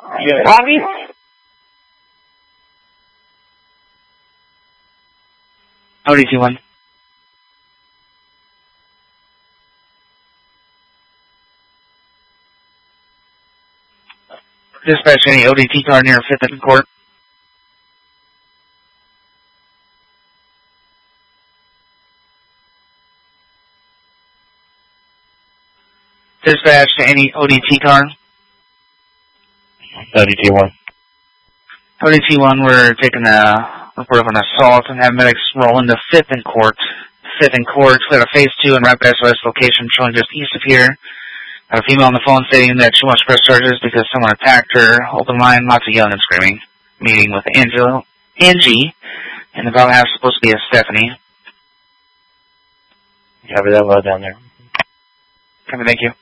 Copy? ODT1. Dispatch any ODT car near 5th and Court. Dispatch to any ODT car. ODT1. ODT1, we're taking a report of an assault and have medics roll into 5th and Court. 5th and Court, we have a phase 2 and rapid SOS location showing just east of here. Got a female on the phone stating that she wants to press charges because someone attacked her. Open line, lots of yelling and screaming. Meeting with Angie, and the bell half supposed to be a Stephanie. Copy that, load down there. Copy, thank you.